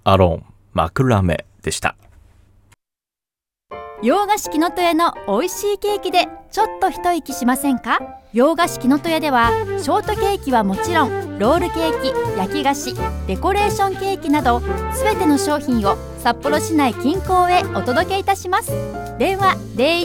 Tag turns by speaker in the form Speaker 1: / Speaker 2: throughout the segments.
Speaker 1: アロン枕目でした。
Speaker 2: 洋菓子木の戸屋の美味しいケーキでちょっと一息しませんか？洋菓子木の戸屋ではショートケーキはもちろん、ロールケーキ、焼き菓子、デコレーションケーキなどすべての商品を札幌市内近郊へお届けいたします。電話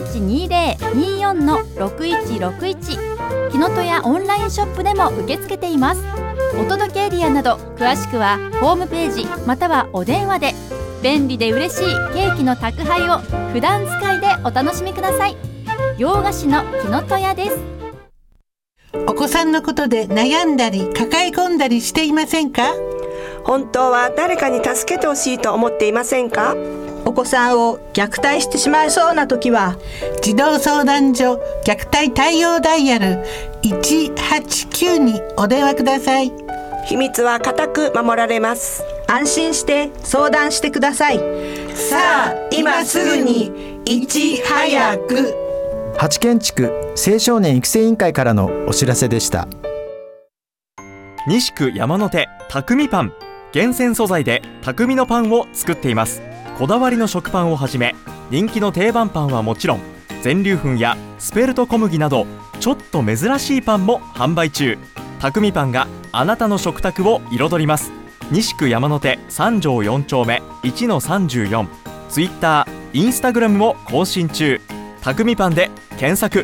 Speaker 2: 0120-24-6161、 木の戸屋オンラインショップでも受け付けています。お届けエリアなど詳しくはホームページまたはお電話で。便利で嬉しいケーキの宅配を普段使いでお楽しみください。洋菓子の木の戸屋です。
Speaker 3: お子さんのことで悩んだり抱え込んだりしていませんか？
Speaker 4: 本当は誰かに助けてほしいと思っていませんか？
Speaker 5: お子さんを虐待してしまいそうな時は、
Speaker 3: 児童相談所虐待対応ダイヤル189にお電話ください。
Speaker 4: 秘密は固く守られます。
Speaker 5: 安心して相談してください。
Speaker 4: さあ今すぐにいち早く。
Speaker 6: 八建築青少年育成委員会からのお知らせでした。
Speaker 1: 西区山手匠パン、厳選素材で匠のパンを作っています。こだわりの食パンをはじめ、人気の定番パンはもちろん、全粒粉やスペルト小麦などちょっと珍しいパンも販売中。匠パンがあなたの食卓を彩ります。西区山手3条4丁目 1-34、 ツイッター、インスタグラムも更新中。匠パンで検索。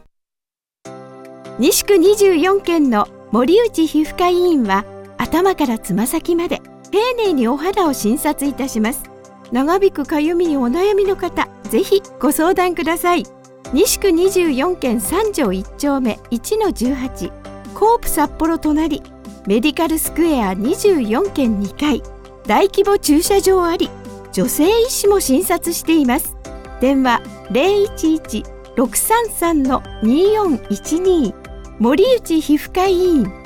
Speaker 7: 西区24軒の森内皮膚科医院は、頭からつま先まで丁寧にお肌を診察いたします。長引くかゆみにお悩みの方、ぜひご相談ください。西区24軒3条1丁目 1-18、 コープ札幌隣、メディカルスクエア24軒2階、大規模駐車場あり、女性医師も診察しています。電話 011-633-2412、森内皮膚科医院。